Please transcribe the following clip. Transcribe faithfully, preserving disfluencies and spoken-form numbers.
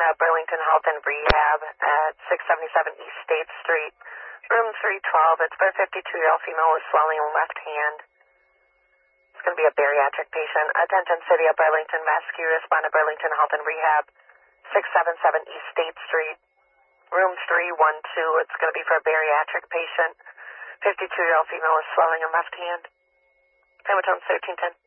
at Burlington Health and Rehab at six seventy-seven East State Street, room three twelve. It's for a fifty-two-year-old female with swelling in the left hand. It's going to be a bariatric patient. Attention City of Burlington, rescue, respond to Burlington Health and Rehab, six seventy-seven East State Street, room three one two. It's going to be for a bariatric patient, fifty-two-year-old female with swelling in left hand. Hamilton thirteen ten.